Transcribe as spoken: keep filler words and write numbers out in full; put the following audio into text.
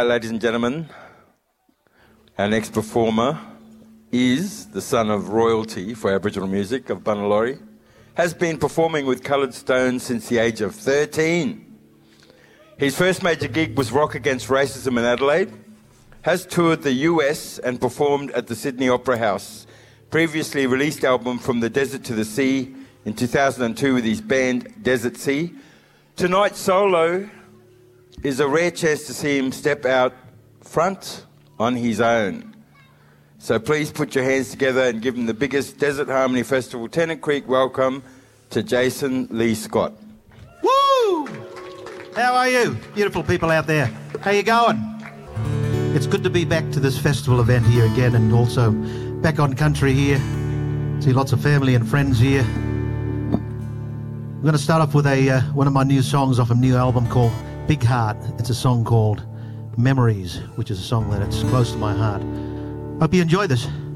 ladies and gentlemen, our next performer is the son of royalty for Aboriginal music of Bunalori, has been performing with Coloured Stone since the age of thirteen. His first major gig was Rock Against Racism in Adelaide, has toured the U S and performed at the Sydney Opera House, previously released album From the Desert to the Sea in two thousand two with his band Desert Sea. Tonight's solo is a rare chance to see him step out front on his own. So please put your hands together and give him the biggest Desert Harmony Festival Tennant Creek welcome to Jason Lee Scott. Woo! How are you, beautiful people out there? How you going? It's good to be back to this festival event here again, and also back on country here. See lots of family and friends here. I'm going to start off with a uh, one of my new songs off a new album called Big Heart. It's a song called Memories, which is a song that it's close to my heart. Hope you enjoy this.